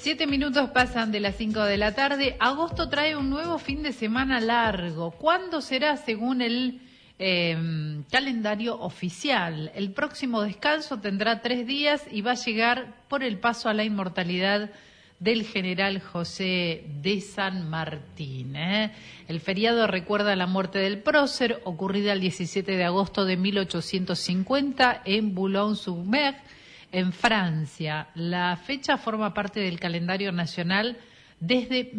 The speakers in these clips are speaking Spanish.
7 minutos pasan de las 5 de la tarde. Agosto trae un nuevo fin de semana largo. ¿Cuándo será según el calendario oficial? El próximo descanso tendrá 3 días y va a llegar por el paso a la inmortalidad del general José de San Martín. El feriado recuerda la muerte del prócer, ocurrida el 17 de agosto de 1850 en Boulogne-sur-Mer, en Francia. La fecha forma parte del calendario nacional desde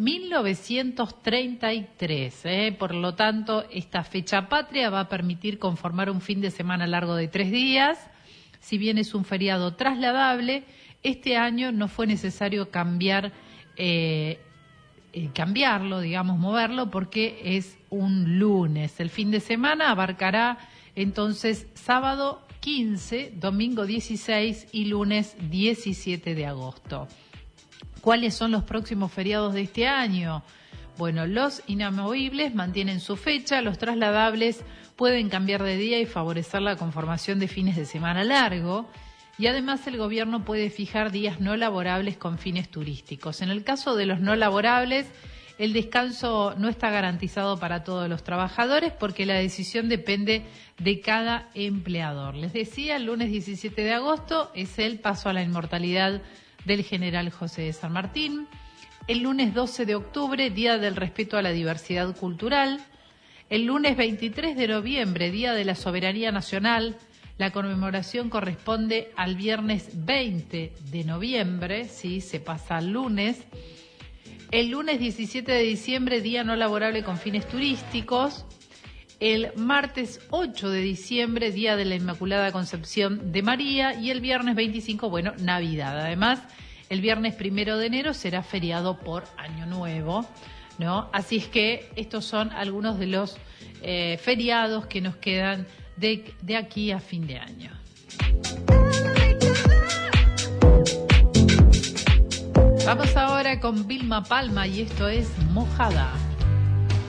1933. Por lo tanto, esta fecha patria va a permitir conformar un fin de semana largo de 3 días. Si bien es un feriado trasladable, este año no fue necesario cambiarlo, moverlo, porque es un lunes. El fin de semana abarcará entonces sábado 15, domingo 16 y lunes 17 de agosto. ¿Cuáles son los próximos feriados de este año? Bueno, los inamovibles mantienen su fecha, los trasladables pueden cambiar de día y favorecer la conformación de fines de semana largo. Y además el gobierno puede fijar días no laborables con fines turísticos. En el caso de los no laborables, el descanso no está garantizado para todos los trabajadores porque la decisión depende de cada empleador. Les decía, el lunes 17 de agosto es el paso a la inmortalidad del general José de San Martín. El lunes 12 de octubre, Día del Respeto a la Diversidad Cultural. El lunes 23 de noviembre, Día de la Soberanía Nacional. La conmemoración corresponde al viernes 20 de noviembre, sí, se pasa al lunes. El lunes 17 de diciembre, día no laborable con fines turísticos. El martes 8 de diciembre, día de la Inmaculada Concepción de María. Y el viernes 25, Navidad. Además, el viernes 1 de enero será feriado por Año Nuevo, ¿no? Así es que estos son algunos de los feriados que nos quedan de aquí a fin de año. Vamos ahora con Vilma Palma y esto es Mojada.